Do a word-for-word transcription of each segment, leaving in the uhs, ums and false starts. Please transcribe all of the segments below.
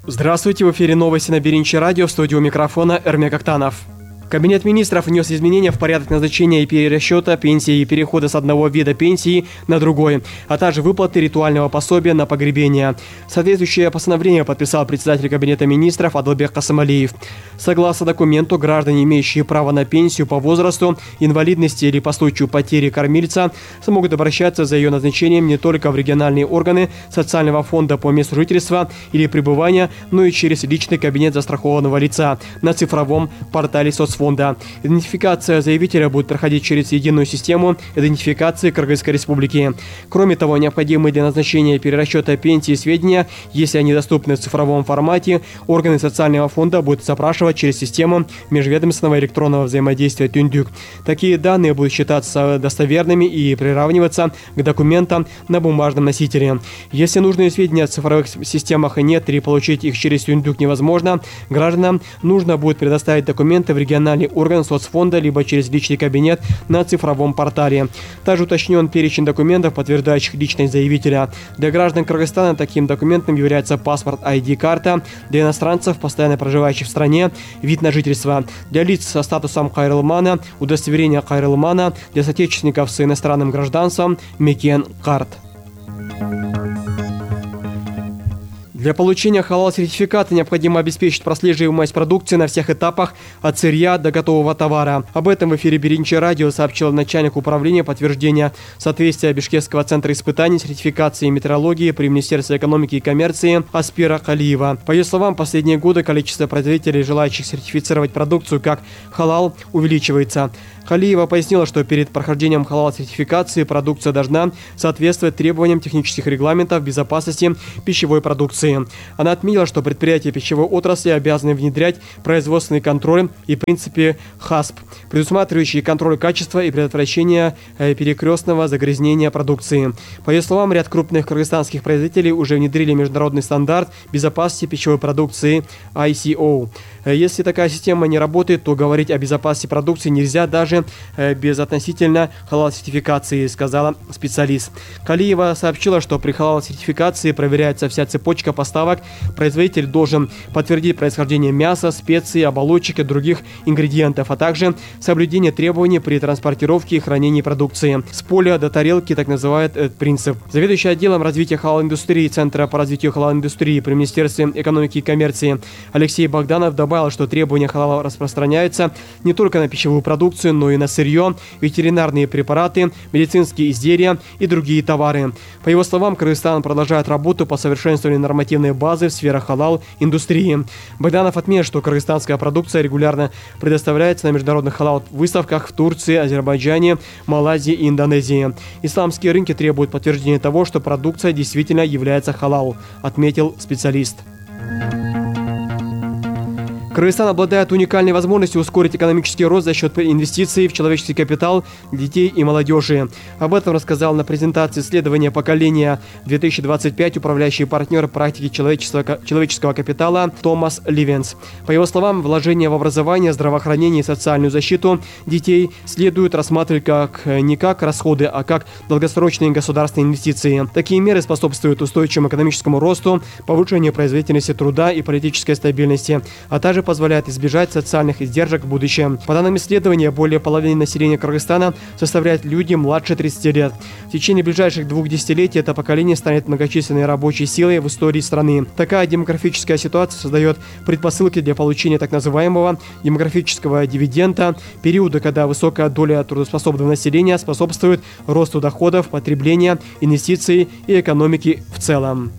Здравствуйте, в эфире новости на Беринче радио, в студии у микрофона Эрмек Актанов. Кабинет министров внес изменения в порядок назначения и перерасчета пенсии и перехода с одного вида пенсии на другой, а также выплаты ритуального пособия на погребение. Соответствующее постановление подписал председатель Кабинета министров Адылбек Касымалиев. Согласно документу, граждане, имеющие право на пенсию по возрасту, инвалидности или по случаю потери кормильца, смогут обращаться за ее назначением не только в региональные органы социального фонда по месту жительства или пребывания, но и через личный кабинет застрахованного лица на цифровом портале соцфонда. Фонда. Идентификация заявителя будет проходить через единую систему идентификации Кыргызской Республики. Кроме того, необходимые для назначения перерасчета пенсии сведения, если они доступны в цифровом формате, органы социального фонда будут запрашивать через систему межведомственного электронного взаимодействия Түндүк. Такие данные будут считаться достоверными и приравниваться к документам на бумажном носителе. Если нужные сведения в цифровых системах нет или получить их через Түндүк невозможно, гражданам нужно будет предоставить документы в региональный орган соцфонда либо через личный кабинет на цифровом портале. Также уточнен перечень документов, подтверждающих личность заявителя. Для граждан Кыргызстана таким документом является паспорт ай ди-карта, для иностранцев, постоянно проживающих в стране, вид на жительство. Для лиц со статусом кайрылмана, удостоверение кайрылмана, для соотечественников с иностранным гражданством мекен-карт. Для получения халал-сертификата необходимо обеспечить прослеживаемость продукции на всех этапах от сырья до готового товара. Об этом в эфире Беринче радио сообщил начальник управления подтверждения соответствия Бишкекского центра испытаний, сертификации и метрологии при Министерстве экономики и коммерции Аспира Калиева. По ее словам, последние годы количество производителей, желающих сертифицировать продукцию как халал, увеличивается. Калиева пояснила, что перед прохождением халал-сертификации продукция должна соответствовать требованиям технических регламентов безопасности пищевой продукции. Она отметила, что предприятия пищевой отрасли обязаны внедрять производственный контроль и принципы хасп, предусматривающие контроль качества и предотвращение перекрестного загрязнения продукции. По ее словам, ряд крупных кыргызстанских производителей уже внедрили международный стандарт безопасности пищевой продукции ай си о. Если такая система не работает, то говорить о безопасности продукции нельзя даже без относительно халал-сертификации, сказала специалист. Калиева сообщила, что при халал-сертификации проверяется вся цепочка поставок. Производитель должен подтвердить происхождение мяса, специй, оболочек и других ингредиентов, а также соблюдение требований при транспортировке и хранении продукции. С поля до тарелки, так называют этот принцип. Заведующий отделом развития халал-индустрии Центра по развитию халал-индустрии при Министерстве экономики и коммерции Алексей Богданов добавил, что требования халала распространяются не только на пищевую продукцию, но и на сырье, ветеринарные препараты, медицинские изделия и другие товары. По его словам, Кыргызстан продолжает работу по совершенствованию нормативной базы в сфере халал-индустрии. Богданов отметил, что кыргызстанская продукция регулярно предоставляется на международных халал-выставках в Турции, Азербайджане, Малайзии и Индонезии. Исламские рынки требуют подтверждения того, что продукция действительно является халал, отметил специалист. Кыргызстан обладает уникальной возможностью ускорить экономический рост за счет инвестиций в человеческий капитал детей и молодежи. Об этом рассказал на презентации исследования поколения две тысячи двадцать пять управляющий партнер практики человеческого, человеческого капитала Томас Ливенс. По его словам, вложения в образование, здравоохранение и социальную защиту детей следует рассматривать как не как расходы, а как долгосрочные государственные инвестиции. Такие меры способствуют устойчивому экономическому росту, повышению производительности труда и политической стабильности, а также позволяет избежать социальных издержек в будущем. По данным исследования, более половины населения Кыргызстана составляют люди младше тридцати лет. В течение ближайших двух десятилетий это поколение станет многочисленной рабочей силой в истории страны. Такая демографическая ситуация создает предпосылки для получения так называемого демографического дивиденда, периода, когда высокая доля трудоспособного населения способствует росту доходов, потребления, инвестиций и экономики в целом.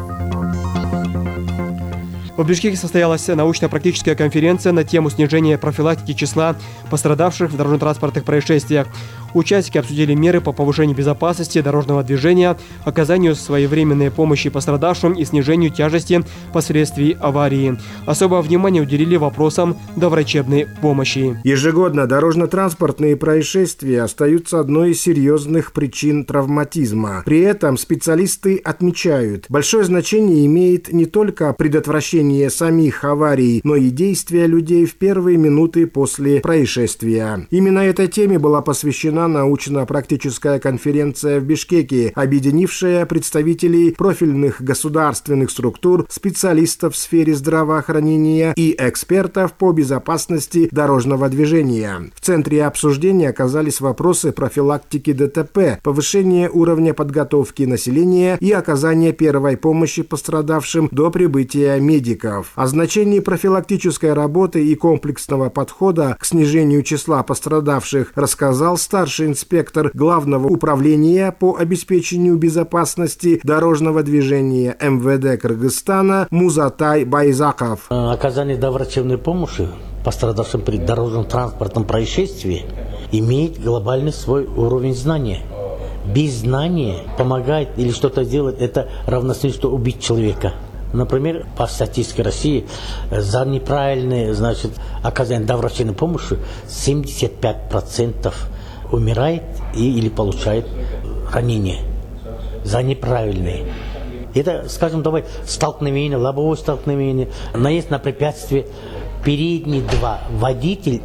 В Бишкеке состоялась научно-практическая конференция на тему снижения профилактики числа пострадавших в дорожно-транспортных происшествиях. Участники обсудили меры по повышению безопасности дорожного движения, оказанию своевременной помощи пострадавшим и снижению тяжести последствий аварии. Особое внимание уделили вопросам доврачебной помощи. Ежегодно дорожно-транспортные происшествия остаются одной из серьезных причин травматизма. При этом специалисты отмечают, большое значение имеет не только предотвращение самих аварий, но и действия людей в первые минуты после происшествия. Именно этой теме была посвящена прошла научно-практическая конференция в Бишкеке, объединившая представителей профильных государственных структур, специалистов в сфере здравоохранения и экспертов по безопасности дорожного движения. В центре обсуждения оказались вопросы профилактики ДТП, повышения уровня подготовки населения и оказания первой помощи пострадавшим до прибытия медиков. О значении профилактической работы и комплексного подхода к снижению числа пострадавших рассказал старший инспектор Главного управления по обеспечению безопасности дорожного движения эм вэ дэ Кыргызстана Музатай Байзаков. Оказание доврачебной помощи пострадавшим при дорожном транспортном происшествии имеет глобальный свой уровень знания. Без знания помогать или что-то делать, это равносильно, что убить человека. Например, по статистике России за неправильное, значит, оказание доврачебной помощи семьдесят пять процентов умирает и, или получает ранение. За неправильное. Это, скажем, давай, столкновение, лобовое столкновение, наезд на препятствие, передние два, водитель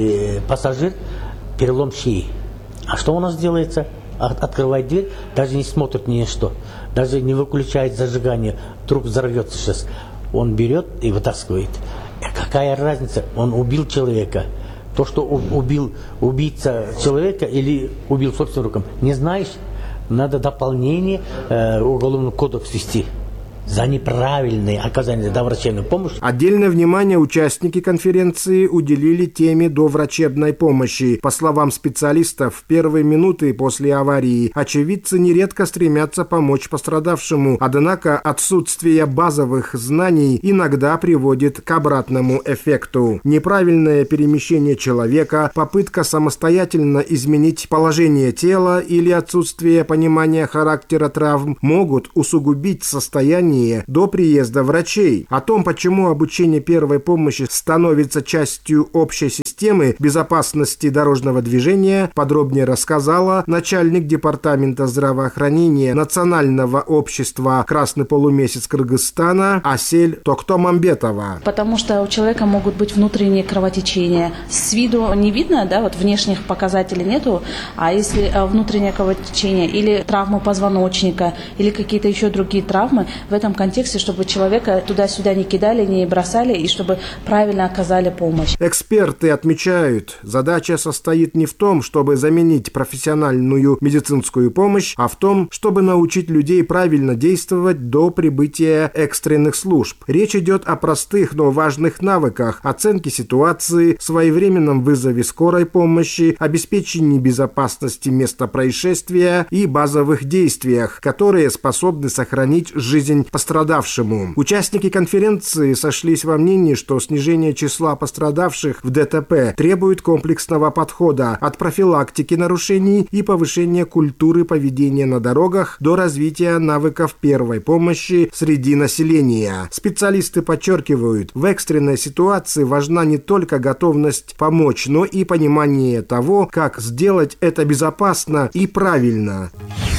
и пассажир, перелом шеи. А что у нас делается? Открывает дверь, даже не смотрит ни на что, даже не выключает зажигание, вдруг взорвется сейчас. Он берет и вытаскивает. Какая разница? Он убил человека. То, что убил убийца человека или убил собственным рукам, не знаешь, надо дополнение э, уголовного кодекса ввести. За неправильное оказание доврачебной помощи. Отдельное внимание участники конференции уделили теме доврачебной помощи. По словам специалистов, в первые минуты после аварии очевидцы нередко стремятся помочь пострадавшему, однако отсутствие базовых знаний иногда приводит к обратному эффекту. Неправильное перемещение человека, попытка самостоятельно изменить положение тела или отсутствие понимания характера травм могут усугубить состояние до приезда врачей. О том, почему обучение первой помощи становится частью общей системы безопасности дорожного движения, подробнее рассказала начальник департамента здравоохранения Национального общества «Красный полумесяц Кыргызстана» Асель Токтомамбетова. Потому что у человека могут быть внутренние кровотечения. С виду не видно, да, вот внешних показателей нету, а если внутреннее кровотечение или травмы позвоночника, или какие-то еще другие травмы, в этом контексте, чтобы человека туда-сюда не кидали, не бросали, и чтобы правильно оказали помощь. Эксперты отмечают, задача состоит не в том, чтобы заменить профессиональную медицинскую помощь, а в том, чтобы научить людей правильно действовать до прибытия экстренных служб. Речь идет о простых, но важных навыках: оценке ситуации, своевременном вызове скорой помощи, обеспечении безопасности места происшествия и базовых действиях, которые способны сохранить жизнь пострадавшему. Участники конференции сошлись во мнении, что снижение числа пострадавших в ДТП требует комплексного подхода от профилактики нарушений и повышения культуры поведения на дорогах до развития навыков первой помощи среди населения. Специалисты подчеркивают, в экстренной ситуации важна не только готовность помочь, но и понимание того, как сделать это безопасно и правильно.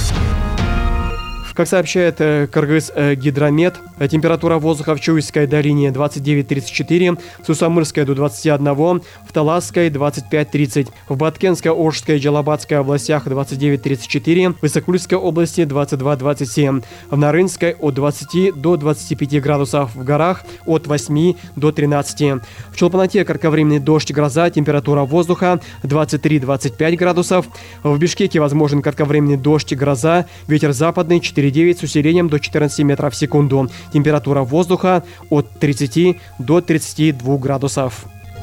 Как сообщает Кыргызгидромет, температура воздуха в Чуйской долине двадцать девять тридцать четыре, в Сусамырской до двадцати одного, в Таласской двадцать пять тридцать, в Баткенской, Ошской и Джалабадской областях двадцать девять тридцать четыре, в Исыкульской области двадцать два двадцать семь, в Нарынской от двадцати до двадцати пяти градусов, в горах от восьми до тринадцати. В Чолпанате кратковременный дождь, гроза, температура воздуха двадцать три двадцать пять градусов, в Бишкеке возможен кратковременный дождь, гроза, ветер западный четыре девять с усилением до четырнадцати метров в секунду. Температура воздуха от тридцати до тридцати двух градусов.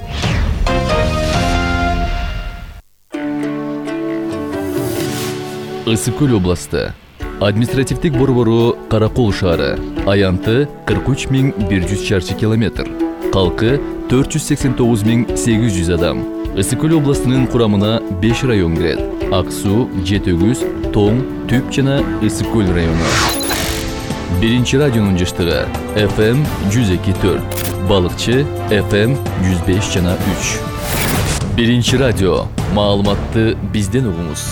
Ысыкөл областы. Административтик борбору Каракол шаары. Аянты кырк үч миң бир жүз чарчы километр. Калкы төрт жүз сексен тогуз миң сегиз жүз адам. Ысыкөл областынын курамына беш район кирет. Аксу, Жетөгүз, Тоң, Түп жана Ысыкөл району. Биринчи радионун жыштыгы эф эм жүз эки төрт, Балыкчы эф эм жүз беш жана үч. Биринчи радио. Маалыматты бизден угуңуз.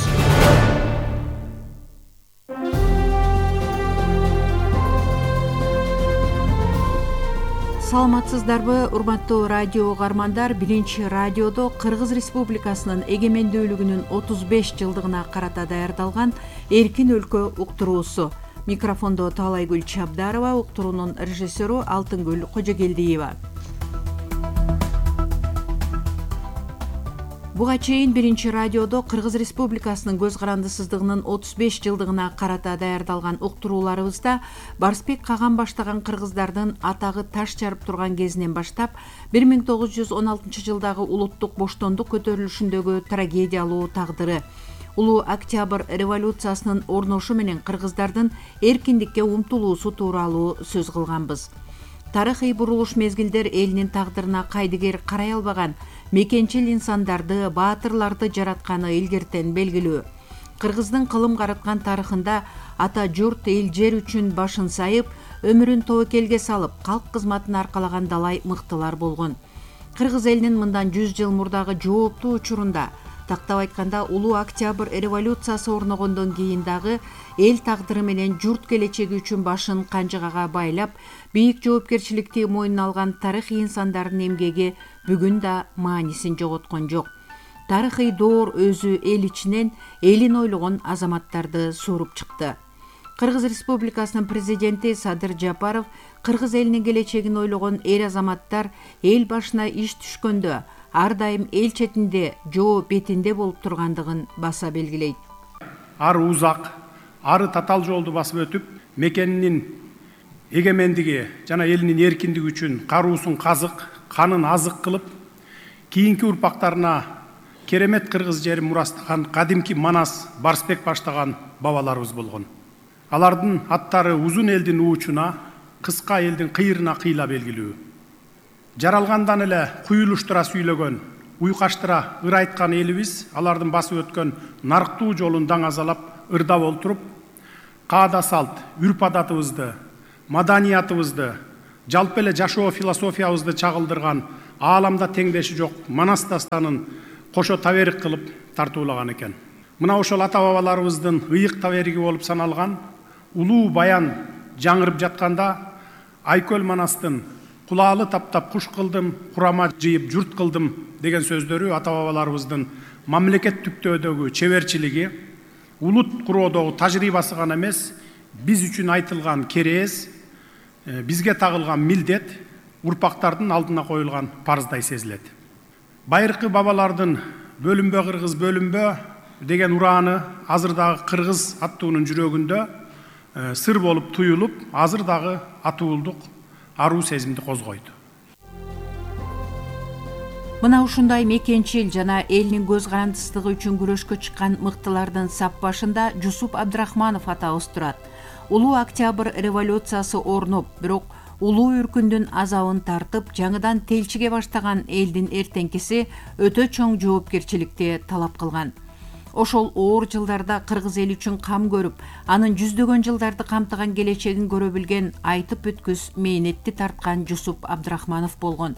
Саламатсыздарбы, урматтуу радио угармандар. Биринчи радиодо Кыргыз Республикасынын эгемендүүлүгүнүн отуз беш жылдыгына карата даярдалган Эркин өлкө уктуруусу. Микрофондо Таалайгүл Чабдарова, уктуруунун режиссеру Алтынгүл Кожогелдиева. Буга чейин биринчи радиодо Кыргыз Республикасынын көз карандысыздыгынын отуз беш жылдыгына карата даярдалган уктурууларыбызда Барсбек Каган баштаган кыргыздардын атагы таш жарып турган кезинен баштап бир миң тогуз жүз он алтынчы жылдагы улуттук боштондук көтөрүлүшүндөгү трагедиялуу тагдыры, улуу Октябрь революциясынын орношу менен кыргыздардын эркиндикке умтулуусу тууралуу сөз кылганбыз. Тарыхый бурулуш мезгилдер элинин тагдырына кайдыгер карай албаган мекенчил инсандарды, баатырларды жаратканы илгертен белгилүү. Кыргыздын кылым караткан тарыхында ата журт, эл жер үчүн башын сайып, өмүрүн тобокелге салып, калк кызматын аркалаган далай мыктылар болгон. Кыргыз элинин мындан жүз жыл мурдагы жооптуу учурунда, тактап айтканда улуу Октябрь революциясы орногондон кийин дагы эл тагдыры менен журт келечеги үчүн башын канжыгага байлап, бийик жоопкерчиликти мойнуна алган тарыхый инсандардын эмгеги бүгүн да маанисин жоготкон жок. Тарыхый доор өзү эл ичинен элин ойлогон азаматтарды сууруп чыкты. Кыргыз Республикасынын президенти Садыр Жапаров кыргыз элинин келечегин ойлогон эр азаматтар эл башына иш түшкөндө ар дайым эл четинде, жоо бетинде болуп тургандыгын баса белгилейт. Ары узак, ары татал жолду басып өтүп, мекенинин эгемендиги жана элинин эркиндиги үчүн каруусун казык, канын азык кылып, кийинки урпактарына керемет кыргыз жерин мурастаган кадимки Манас, Барсбек баштаган бабаларыбыз болгон. Алардын аттары узун элдин уучуна, кыска элдин кыйырына кыйла белгилүү. Жаралгандан эле куюлуштура сүйлөгөн, уйкаштыра ыр айткан элибиз алардын басып өткөн нарктуу жолун даңазалап, ырдап олтуруп, каада салт, үрп адатыбызды, маданиятыбызды, жалпы эле жашоо философиябызды чагылдырган ааламда теңдеши жок Манас дастанын кошо таберик кылып тартуулаган экен. Мына ошол ата бабаларыбыздын ыйык табериги болуп саналган улуу баян жаңырып жатканда Айкөл Манастын кулаалы таптап куш кылдым, курама жыйып журт кылдым деген сөздөрү ата бабаларыбыздын мамлекет түптөөдөгү чеберчилиги, улут куроодогу тажрыйбасы гана эмес, биз үчүн айтылган керез, бизге тагылган милдет, урпактардын алдына коюлган парыздай сезилет. Байыркы бабалардын бөлүнбө кыргыз бөлүнбө деген урааны азыр дагы кыргыз аттуунун жүрөгүндө сыр болуп туюлуп, азыр дагы атуулдук аруу сезимди козгойт. Мына ушундай мекенчил жана элинин көз карандысыздыгы үчүн күрөшкө чыккан мыктылардын сап башында Жусуп Абдрахманов атабыз турат. Улуу Октябрь революциясы орнуп, бирок улуу үркүндүн азабын тартып, жаңыдан телчиге баштаган элдин эртеңкиси өтө чоң жоопкерчиликти талап кылган. Ошол оор жылдарда кыргыз эл үчүн кам көрүп, анын жүздөгөн жылдарды камтыган келечегин көрө билген, айтып бүткүс мээнетти тарткан Жусуп Абдрахманов болгон.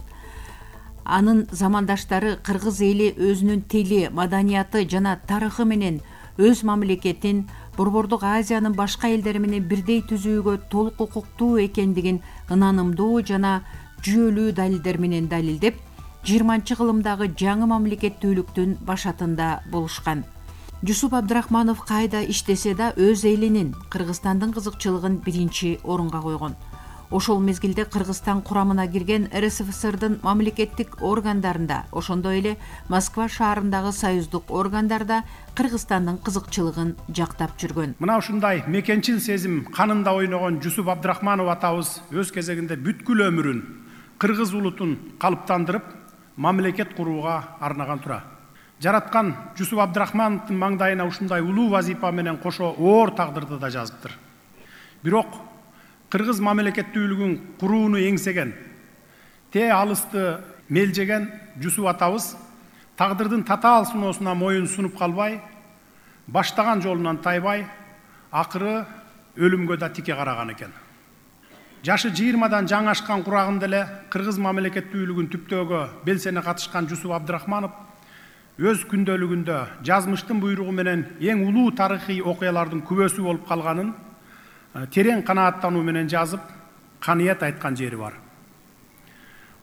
Анын замандаштары кыргыз эли өзүнүн тили, маданияты жана тарыхы менен өз мамлекетин Борбордук Азиянын башка элдери менен бирдей түзүүгө толук укуктуу экендигин ынанымдуу жана жүйөлүү далилдер менен далилдеп, жыйырманчы кылымдагы жаңы мамлекеттүүлүктүн башатында болушкан. Жусуп Абдрахманов кайда иштесе да өз элинин, Кыргызстандын кызыкчылыгын биринчи орунга койгон. Ошол мезгилде Кыргызстан курамына кирген эр эс эф эс эрдин мамлекеттик органдарында, ошондой эле Москва шаарындагы союздук органдарда Кыргызстандын кызыкчылыгын жактап жүргөн. Мына ушундай мекенчил сезим канында ойногон Жусуп Абдрахманов атабыз өз кезегинде бүткүл өмүрүн кыргыз улутун калыптандырып, мамлекет курууга арнаган тура. Жараткан Жусуп Абдрахмановдун маңдайына ушундай улуу вазипа менен кошо оор тагдырды да жазыптыр. Бирок кыргыз мамлекеттүүлүгүн курууну эңсеген, те алысты мелжеген Жусуп атабыз тагдырдын татаал сыноосуна моюн сунуп калбай, баштаган жолунан тайбай, акыры өлүмгө да тике караган экен. Жашы жыйырмадан жаңашкан курагында эле кыргыз мамлекеттүүлүгүн түптөөгө белсене катышкан Жусуп Абдрахманов өз күндөлүгүндө жазмыштын буйругу менен эң улуу тарыхый окуялардын күбөсү болуп калганын терең канааттануу менен жазып, каныят айткан жери бар.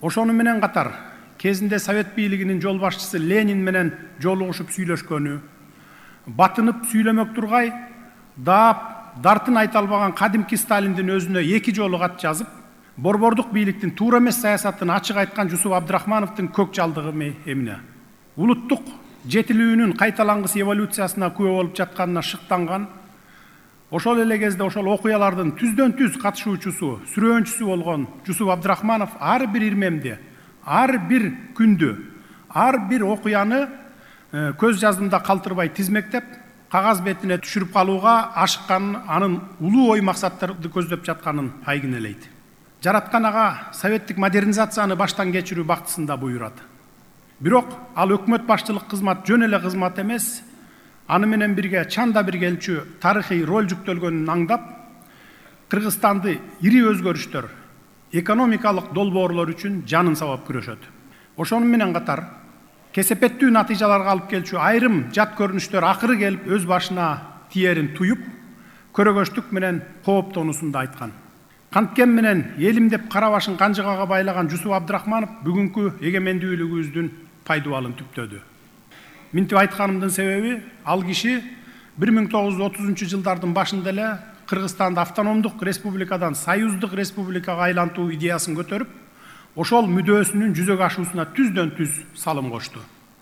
Ошону менен катар кезинде Совет бийлигинин жол башчысы Ленин менен жолугушуп сүйлөшкөнү, батынып сүйлөмөк тургай даап дартын айта албаган кадимки Сталиндин өзүнө эки жолу кат жазып, борбордук бийликтин туура эмес саясатын ачык айткан Жусуп Абдрахмановдун көк жалдыгы эмне? Улуттук жетилүүнүн кайталангыс эволюциясына күбө болуп жатканына шыктанган, ошол эле кезде ошол окуялардын түздөн түз катышуучусу, сүрөөнчүсү болгон Жусуп Абдрахманов ар бир ирмемди, ар бир күндү, ар бир окуяны көз жаздымда калтырбай тизмектеп, кагаз бетине түшүрүп калууга ашыкканын, анын улуу ой максаттарды көздөп жатканын айгинелейт. Жараткан ага советтик модернизацияны баштан кечирүү бактысында буйрат. Бирок ал өкмөт башчылык кызмат жөн эле кызмат эмес, аны менен бирге чанда бир келчү тарыхый роль жүктөлгөнүн аңдап, Кыргызстанды ири өзгөрүштөр, экономикалык долбоорлор үчүн жанын сабап күрөшөт. Ошону менен катар кесепеттүү натыйжаларга алып келчү айрым жат көрүнүштөр акыры келип өз башына тиерин туюп, көрөгөчтүк менен кооптонуусун да айткан. Канткен менен элим деп кара башын канжыгага байлаган Жусуп Абдрахманов бүгүнкү эгемендүүлүгүбүздүн пайдубалын түптөдү. Минтип айтканымдын себеби, ал киши бир миң тогуз жүз отузунчу жылдардын башында эле Кыргызстанды автономдук республикадан союздук республикага айлантуу идеясын көтөрүп, ошол мүдөөсүнүн жүзөгө ашуусуна түздөн түз салым кошту.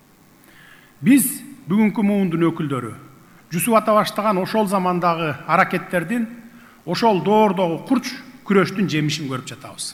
Биз бүгүнкү муундун өкүлдөрү Жусуп ата баштаган ошол замандагы аракеттердин, ошол доордогу курч күрөштүн жемишин көрүп жатабыз.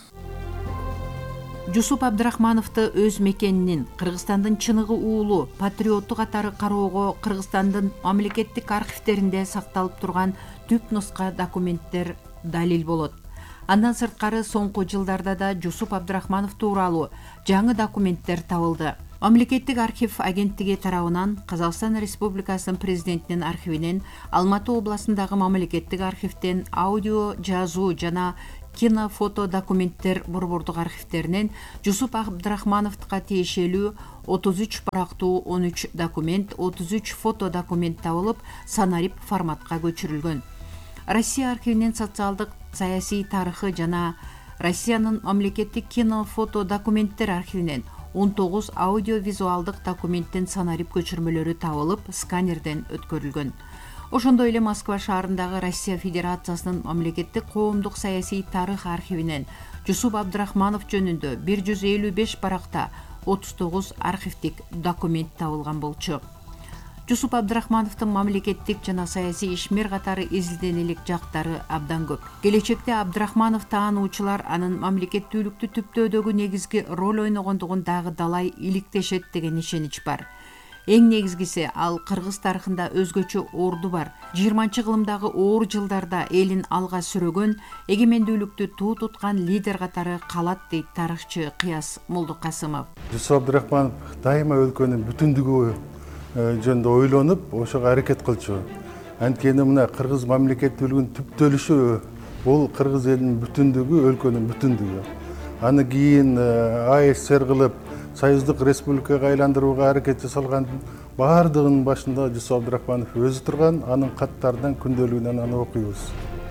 Жусуп Абдрахмановду өз мекенинин Кыргызстандын чыныгы уулу патриотту катары кароого Кыргызстандын мамлекеттик архивдеринде сакталып турган түп нуска документтер далил болот. Андан сырткары соңку жылдарда да Жусуп Абдрахманов тууралуу жаңы документтер табылды. Мамлекеттик архив агенттиги тарабынан Казакстан Республикасынын президентинин архивинен, Алматы областындагы мамлекеттик архивден аудио, жазуу жана кинофото документтер борбордук архивдеринен Жусуп Абдрахмановго тиешелүү отуз үч барактуу он үч документ, отуз үч фото документ табылып, санарип форматка көчүрүлгөн. Россия архивинен социалдык, саясий тарыхы жана Россиянын мамлекеттик кино-фото документтер архивинен он тогуз аудио-визуалдык документтин санарип көчүрмөлөрү табылып, сканерден өткөрүлгөн. Ошондой эле Москва шаарындагы Россия Федерациясынын мамлекеттик коомдук саясий тарых архивинен Жусуп Абдрахманов жөнүндө бир жүз элүү беш баракта отуз тогуз архивдик документ табылган болчу. Жусуп Абдрахмановдун мамлекеттик жана саясий ишмер катары изилденелик жактары абдан көп. Келечекте Абдрахманов таануучулар анын мамлекеттүүлүктү түптөөдөгү негизги роль ойногондугун дагы далай иликтешет деген ишенич бар. Эң негизгиси, ал кыргыз тарыхында өзгөчө орду бар. жыйырманчы кылымдагы оор жылдарда элин алга сүрөгөн, эгемендүүлүктү туу туткан лидер катары калат дейт тарыхчы Кыяс Молдокасымов. Жусуп Абдрахманов дайыма өлкөнүн бүтүндүгү жөнүндө ойлонуп, ошого аракет кылчу. Анткени мына кыргыз мамлекеттүүлүгүнүн түптөлүшү бул кыргыз элинин бүтүндүгү, өлкөнүн бүтүндүгү. Аны кийин АССР кылып союздук республикага айландырууга аракет жасалгандын баардыгынын башында Жусуп Абдрахманов өзү турган, анын каттарынан күндөлүгүнөн аны окуйбуз.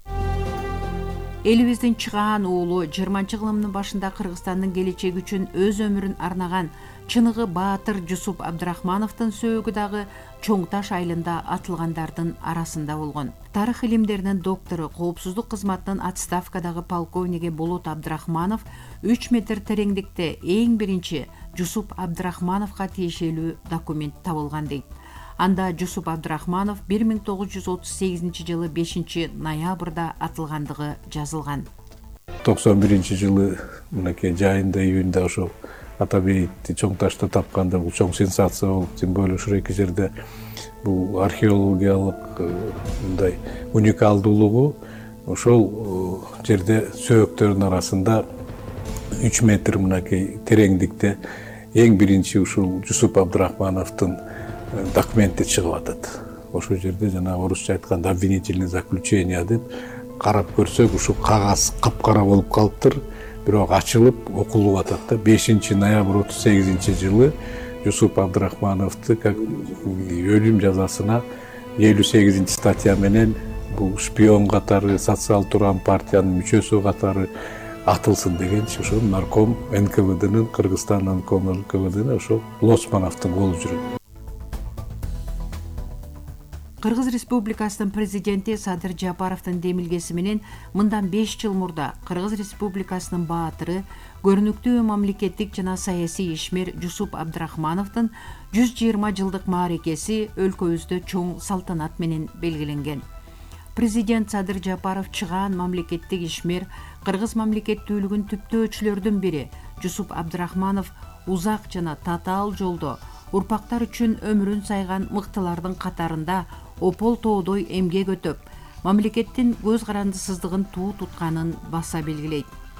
Элибиздин чыгаан уулу жыйырманчы кылымдын башында Кыргызстандын келечеги үчүн өз өмүрүн арнаган чыныгы баатыр Жусуп Абдрахмановдун сөөгү дагы Чоң Таш айылында атылгандардын арасында болгон. Тарых илимдеринин доктору, коопсуздук кызматынын отставкадагы полковниги Болот Абдрахманов үч метр тереңдикте эң биринчи Жусуп Абдрахмановго тиешелүү документ табылган дейт. Анда Жусуп Абдрахманов бир миң тогуз жүз отуз сегизинчи жылы бешинчи ноябрда атылгандыгы жазылган. токсон биринчи жылы мынакей жайында июнда ошол ата бейитти Чоң Ташта тапканда бул чоң сенсация болуп, тем более ушул эки жерде бул археологиялык мындай уникалдуулугу ошол жерде сөөктөрдүн арасында үч метр мынакей тереңдикте эң биринчи ушул Жусуп Абдрахмановдун документи чыгып атат. Ошол жерде жана орусча айтканда обвинительное заключение деп карап көрсөк, ушул кагаз капкара болуп калыптыр. Бирок ачылып окулуп атат да. бешинчи ноябрь отуз сегизинчи жылы Жусуп Абдрахмановду как өлүм жазасына элүү сегизинчи статья менен бул шпион катары, социал турган партиянын мүчөсү катары атылсын дегенчи ошо нарком эн ка вэ дэнин Кыргызстан нарком эн ка вэ дэнин ошо Лосмановдун болуп жүрөт. Кыргыз Республикасынын президенти Садыр Жапаровдун демилгеси менен мындан беш жыл мурда Кыргыз Республикасынын баатыры, көрүнүктүү мамлекеттик жана саясий ишмер Жусуп Абдрахмановдун жүз жыйырма жылдык мааракеси өлкөбүздө чоң салтанат менен белгиленген. Президент Садыр Жапаров чыгаан мамлекеттик ишмер, кыргыз мамлекеттүүлүгүн түптөөчүлөрдүн бири Жусуп Абдрахманов узак жана татаал жолдо урпактар үчүн өмүрүн сайган мыктылардын катарында опол тоодой эмгек өтөп, мамлекеттин көз карандысыздыгын туу тутканын баса белгилейт.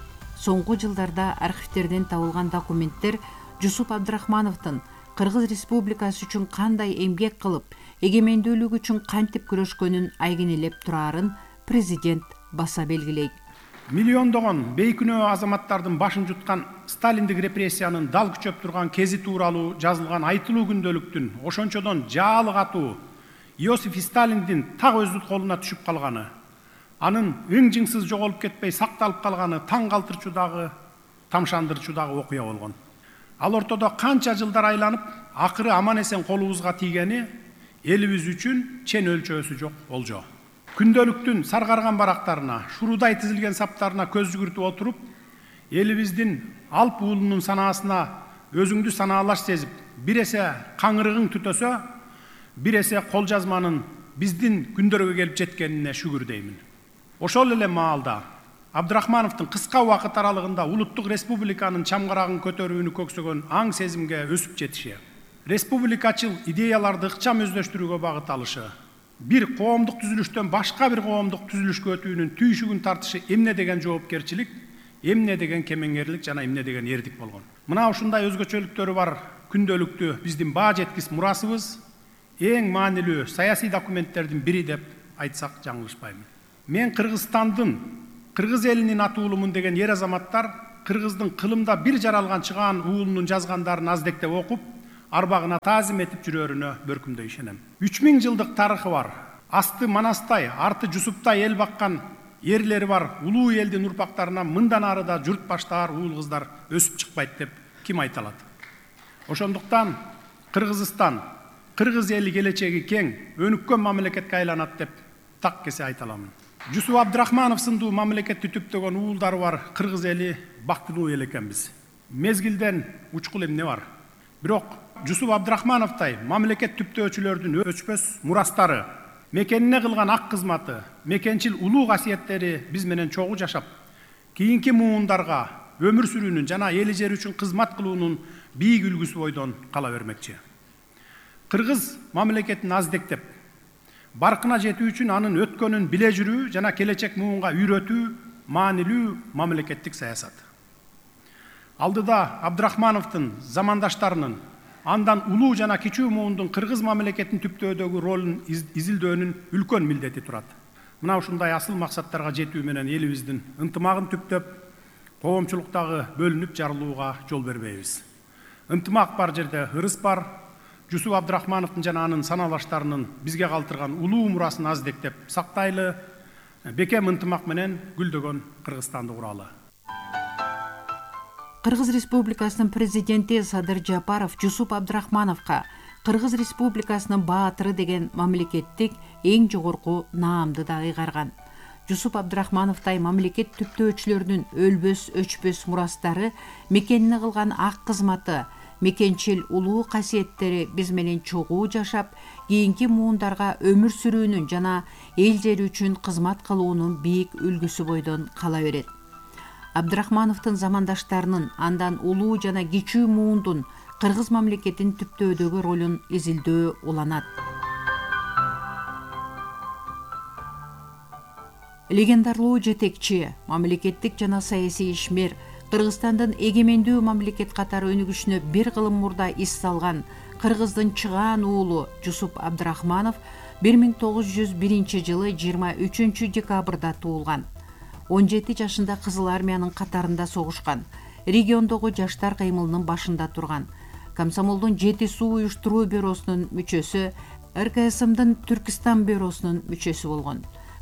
Соңку жылдарда архивтерден табылган документтер Жусуп Абдрахмановдун Кыргыз Республикасы үчүн кандай эмгек кылып, эгемендүүлүк үчүн кантип күрөшкөнүн айгинелеп турарын президент баса белгилейт. Миллиондогон бейкүнөө азаматтардын башын жуткан сталиндик репрессиянын дал күчөп турган кези тууралуу жазылган айтылуу күндөлүктүн ошончодон жаалы катуу Иосиф Сталиндин так өз колуна түшүп калганы, анын ың жыңсыз жоголуп кетпей сакталып калганы таң калтырчу дагы, тамшандырчу дагы окуя болгон. Ал ортодо канча жылдар айланып, акыры аман эсен колубузга тийгени элибиз үчүн чен өлчөөсү жок болжо. Күндөлүктүн саргарган барактарына, шурудай тизилген саптарына көз жүгүртүп отуруп, элибиздин алп уулунун санаасына өзүңдү санаалаш сезип, бир эсе каңырыгың түтөсө, бир эсе кол жазманын биздин күндөргө келип жеткенине шүгүр деймин. Ошол эле маалда Абдрахмановдун кыска убакыт аралыгында улуттук республиканын чамгарагын көтөрүүнү көксөгөн аң сезимге өсүп жетиши, республикачыл идеяларды ыкчам өздөштүрүүгө багыт алышы, бир коомдук түзүлүштөн башка бир коомдук түзүлүшкө өтүүнүн түйшүгүн тартышы эмне деген жоопкерчилик, эмне деген кемеңгерлик жана эмне деген эрдик болгон. Мына ушундай өзгөчөлүктөрү бар күндөлүктү биздин баа жеткис мурасыбыз, эң маанилүү саясий документтердин бири деп айтсак жаңылышпаймын. Мен Кыргызстандын, Кыргыз элинин атуулумун деген ер азаматтар Кыргыздын кылымда бир жаралган чыгаан уулунун жазгандарын аздектеп окуп, арбагына таазим этип жүрөрүнө бөркүмдөй ишенем. үч миң жылдык тарыхы бар, асты Манастай, арты Жусуптай эл баккан ерлери бар улуу элдин урпактарынан мындан арыда журт баштаар уул кыздар өсүп чыкпайт деп ким айта алат? Ошондуктан Кыргызстан, Кыргыз эли келечеги кең, өнүккөн мамлекетке айланат деп так кесе айта аламын. Жусуп Абдрахманов сындуу мамлекетти түптөгөн уулдары бар Кыргыз эли бактылуу эл экенбиз. Мезгилден учкул эмне бар? Бирок Жусуп Абдрахмановтай мамлекет түптөөчүлөрдүн өчпөс мурастары, мекенине кылган ак кызматы, мекенчил улуу касиеттери биз менен чогуу жашап, кийинки муундарга өмүр сүрүүнүн жана эли жери үчүн кызмат кылуунун бийик үлгүсү бойдон кала бермекчи. Кыргыз мамлекетин аздектеп, баркына жетүү үчүн анын өткөнүн биле жүрүү жана келечек муунга үйрөтүү маанилүү мамлекеттик саясат. Алдыда Абдрахмановдун замандаштарынын, андан улуу жана кичүү муундун кыргыз мамлекетин түптөөдөгү ролун изилдөөнүн үлкөн милдети турат. Мына ушундай асыл максаттарга жетүү менен элибиздин ынтымагын түптөп, коомчулуктагы бөлүнүп жарылууга жол бербейбиз. Ынтымак бар жерде ырыс бар. Жусуп Абдрахмановдун жана анын саналаштарынын бизге калтырган улуу мурасын аздектеп сактайлы, бекем ынтымак менен гүлдөгөн Кыргызстанды куралы. Кыргыз Республикасынын президенти Садыр Жапаров Жусуп Абдрахмановго Кыргыз Республикасынын баатыры деген мамлекеттик эң жогорку наамды да ыйгарган. Жусуп Абдрахмановтай мамлекет түптөөчүлөрдүн өлбөс өчпөс мурастары, мекенине кылган ак кызматы, мекенчил улуу касиеттери биз менен чогуу жашап, кийинки муундарга өмүр сүрүүнүн жана эл жери үчүн кызмат кылуунун бийик үлгүсү бойдон кала берет. Абдрахмановдун замандаштарынын, андан улуу жана кичүү муундун кыргыз мамлекетин түптөөдөгү ролун изилдөө уланат. Легендарлуу жетекчи, мамлекеттик жана саясий ишмер, Кыргызстандын эгемендүү мамлекет катары өнүгүшүнө бир кылым мурда ис салган Кыргыздын чыгаан уулу Жусуп Абдрахманов бир миң тогуз жүз биринчи жылы жыйырма үчүнчү декабрда туулган. он жети жашында Кызыл армиянын катарында согушкан. Региондогу жаштар кыймылынын башында турган. Комсомолдун жети суу уюштуруу бюросунун мүчөсү, эр ка эс эмдин Түркистан бюросунун мүчөсү болгон.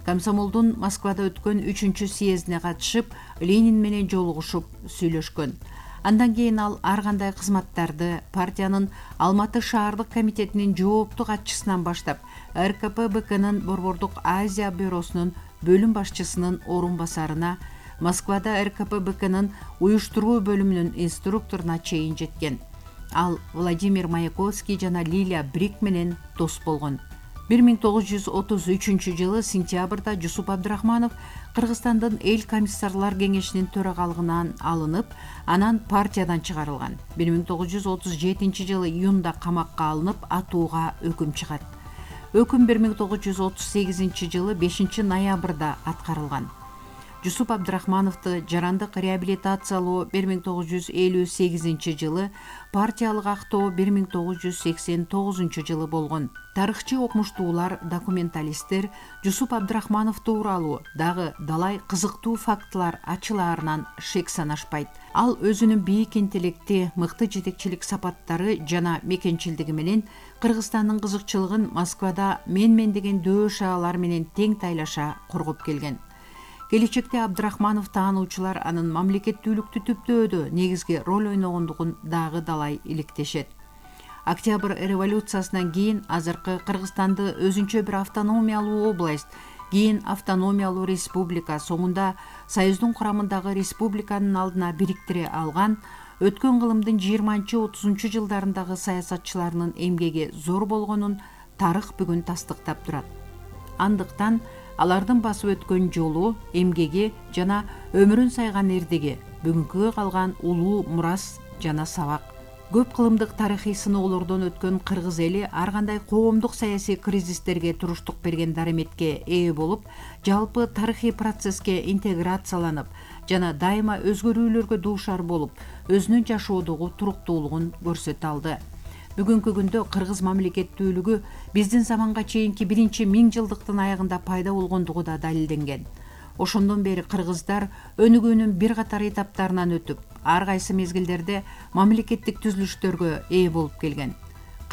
Комсомолдун Москвада өткөн үчүнчү съездине катышып, Ленин менен жолугушуп сүйлөшкөн. Андан кийин ал ар кандай кызматтарды партиянын Алматы шаардык комитетинин жоопту катчысынан баштап, эр ка пэ бэ кнын Борбордук Азия бюросунун бөлүм башчысынын орун басарына, Москвада эр ка пэ бэ кнын уюштуруу бөлүмүнүн инструкторуна чейин жеткен. Ал Владимир Маяковский жана Лилия Брик менен дос болгон. бир миң тогуз жүз отуз үчүнчү жылы сентябрда Жусуп Абдрахманов Кыргызстандын эл комиссарлар кеңешинин төрагалыгынан алынып, анан партиядан чыгарылган. бир миң тогуз жүз отуз жетинчи жылы июнда камакка алынып, атууга өкүм чыгат. Өкүм бир миң тогуз жүз отуз сегизинчи жылы бешинчи ноябрда аткарылган. Жусуп Абдрахмановду жарандык реабилитациялоо бир миң тогуз жүз элүү сегизинчи жылы, партиялык актоо бир миң тогуз жүз сексен тогузунчу жылы болгон. Тарыхчы окумуштуулар, документалисттер Жусуп Абдрахманов тууралуу дагы далай кызыктуу фактылар ачылаарынан шек санашпайт. Ал өзүнүн бийик интеллекти, мыкты жетекчилик сапаттары жана мекенчилдиги менен Кыргызстандын кызыкчылыгын Москвада мен-мен деген дөө шаалар менен тең тайлаша коргоп келген. Келечекте Абдрахманов таануучулар анын мамлекеттүүлүктү түптөөдө негизги роль ойногондугун дагы далай иликтешет. Октябрь революциясынан кийин азыркы Кыргызстанды өзүнчө бир автономиялуу область, кийин автономиялуу республика, соңунда Союздун курамындагы республиканын алдына бириктире алган, өткөн кылымдын жыйырманчы отузунчу жылдарындагы саясатчыларынын эмгеги зор болгонун тарых бүгүн тастыктап турат. Андыктан алардын басып өткөн жолу, эмгеги жана өмүрүн сайган эрдиги бүгүнкүгө калган улуу мурас жана сабак. Көп кылымдык тарыхый сыноолордон өткөн кыргыз эли ар кандай коомдук саясий кризистерге туруштук берген дареметке ээ болуп, жалпы тарыхый процесске интеграцияланып жана дайыма өзгөрүүлөргө дуушар болуп, өзүнүн жашоодогу туруктуулугун көрсөтө алды. Бүгүнкү күндө кыргыз мамлекеттүүлүгү биздин заманга чейинки биринчи миң жылдыктын аягында пайда болгондугу да далилденген. Ошондон бери кыргыздар өнүгүүнүн бир катар этаптарынан өтүп, ар кайсы мезгилдерде мамлекеттик түзүлүштөргө ээ болуп келген.